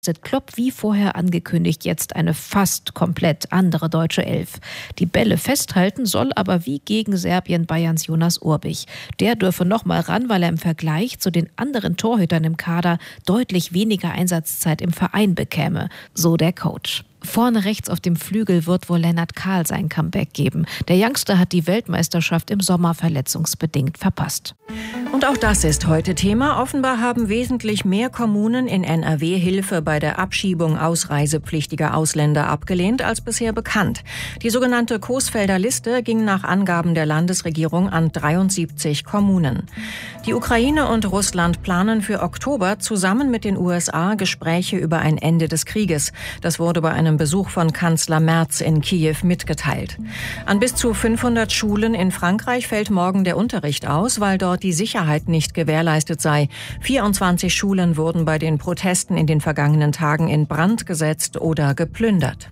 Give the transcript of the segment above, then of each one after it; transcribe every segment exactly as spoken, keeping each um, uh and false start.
Klopp wie vorher angekündigt jetzt eine fast komplett andere deutsche Elf. Die Bälle festhalten soll aber wie gegen Serbien Bayerns Jonas Urbich. Der dürfe noch mal ran, weil er im Vergleich zu den anderen Torhütern im Kader deutlich weniger Einsatzzeit im Verein bekäme, so der Coach. Vorne rechts auf dem Flügel wird wohl Lennart Kahl sein Comeback geben. Der Youngster hat die Weltmeisterschaft im Sommer verletzungsbedingt verpasst. Und auch das ist heute Thema. Offenbar haben wesentlich mehr Kommunen in N R W Hilfe bei der Abschiebung ausreisepflichtiger Ausländer abgelehnt als bisher bekannt. Die sogenannte Coesfelder Liste ging nach Angaben der Landesregierung an dreiundsiebzig Kommunen. Die Ukraine und Russland planen für Oktober zusammen mit den U S A Gespräche über ein Ende des Krieges. Das wurde bei einem Besuch von Kanzler Merz in Kiew mitgeteilt. An bis zu fünfhundert Schulen in Frankreich fällt morgen der Unterricht aus, weil dort die Sicherheit nicht gewährleistet sei. vierundzwanzig Schulen wurden bei den Protesten in den vergangenen Tagen in Brand gesetzt oder geplündert.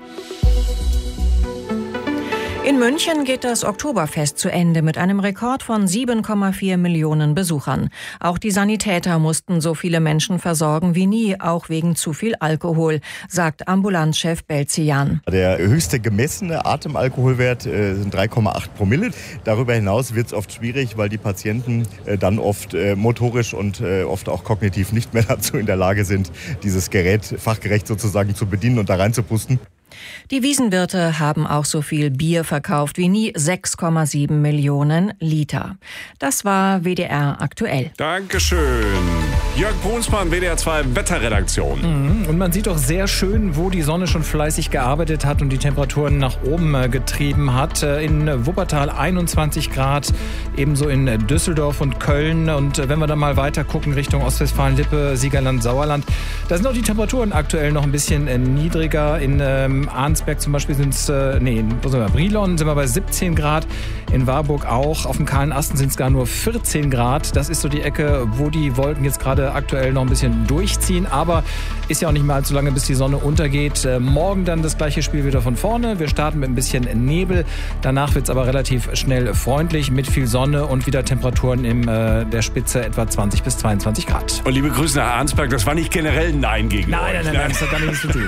In München geht das Oktoberfest zu Ende mit einem Rekord von sieben Komma vier Millionen Besuchern. Auch die Sanitäter mussten so viele Menschen versorgen wie nie, auch wegen zu viel Alkohol, sagt Ambulanzchef Belzian. Der höchste gemessene Atemalkoholwert äh, sind drei Komma acht Promille. Darüber hinaus wird es oft schwierig, weil die Patienten äh, dann oft äh, motorisch und äh, oft auch kognitiv nicht mehr dazu in der Lage sind, dieses Gerät fachgerecht sozusagen zu bedienen und da reinzupusten. Die Wiesenwirte haben auch so viel Bier verkauft wie nie, sechs Komma sieben Millionen Liter. Das war W D R aktuell. Dankeschön. Jörg Brunsmann, W D R zwei Wetterredaktion. Mhm. Und man sieht doch sehr schön, wo die Sonne schon fleißig gearbeitet hat und die Temperaturen nach oben getrieben hat. In Wuppertal einundzwanzig Grad, ebenso in Düsseldorf und Köln. Und wenn wir dann mal weiter gucken Richtung Ostwestfalen-Lippe, Siegerland, Sauerland, da sind auch die Temperaturen aktuell noch ein bisschen niedriger. In ähm, Arnsberg zum Beispiel sind es, äh, nee, wo sind wir? Brilon sind wir bei siebzehn Grad, in Warburg auch, auf dem Kahlen Asten sind es gar nur vierzehn Grad. Das ist so die Ecke, wo die Wolken jetzt gerade aktuell noch ein bisschen durchziehen, aber ist ja auch nicht mehr allzu lange, bis die Sonne untergeht. Äh, morgen dann das gleiche Spiel wieder von vorne. Wir starten mit ein bisschen Nebel, danach wird es aber relativ schnell freundlich mit viel Sonne und wieder Temperaturen in äh, der Spitze etwa zwanzig bis zweiundzwanzig Grad. Und liebe Grüße nach Arnsberg, das war nicht generell ein Nein gegen nein, euch. Nein, nein, nein, das hat damit nichts zu tun.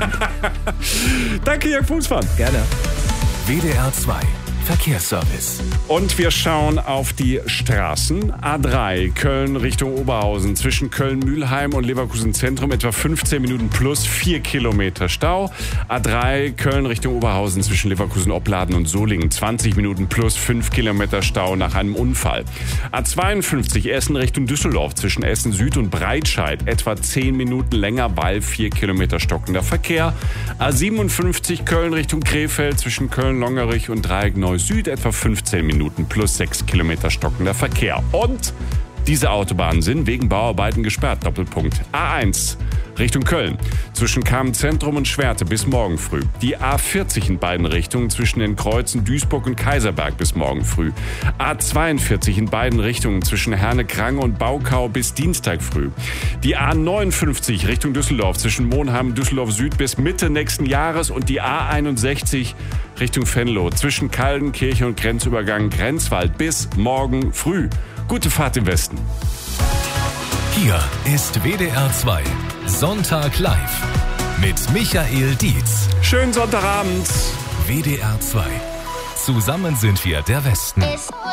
Danke, Jörg Fußmann. Gerne. W D R zwei Verkehrsservice. Und wir schauen auf die Straßen. A drei, Köln Richtung Oberhausen. Zwischen Köln-Mülheim und Leverkusen Zentrum etwa fünfzehn Minuten plus vier Kilometer Stau. A drei, Köln Richtung Oberhausen zwischen Leverkusen-Opladen und Solingen. zwanzig Minuten plus fünf Kilometer Stau nach einem Unfall. A zweiundfünfzig, Essen Richtung Düsseldorf zwischen Essen Süd und Breitscheid. Etwa zehn Minuten länger, weil vier Kilometer stockender Verkehr. A siebenundfünfzig, Köln Richtung Krefeld zwischen Köln-Longerich und Dreieck Neu Süd etwa fünfzehn Minuten plus sechs Kilometer stockender Verkehr. Und diese Autobahnen sind wegen Bauarbeiten gesperrt. Doppelpunkt. A eins Richtung Köln zwischen Kamen-Zentrum und Schwerte bis morgen früh. Die A vierzig in beiden Richtungen zwischen den Kreuzen Duisburg und Kaiserberg bis morgen früh. A zweiundvierzig in beiden Richtungen zwischen Herne-Krange und Baukau bis Dienstag früh. Die A neunundfünfzig Richtung Düsseldorf zwischen Monheim und Düsseldorf Süd bis Mitte nächsten Jahres und die A einundsechzig Richtung Venlo zwischen Kaldenkirche und Grenzübergang Grenzwald bis morgen früh. Gute Fahrt im Westen. Hier ist W D R zwei Sonntag live mit Michael Dietz. Schönen Sonntagabend. W D R zwei. Zusammen sind wir der Westen.